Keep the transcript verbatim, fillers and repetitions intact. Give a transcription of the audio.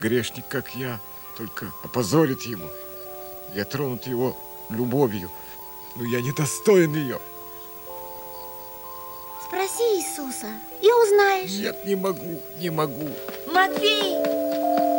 Грешник, как я, только опозорит его. Я тронут его любовью, но я недостоин ее. Спроси Иисуса и узнаешь. Нет, не могу, не могу. Матвей!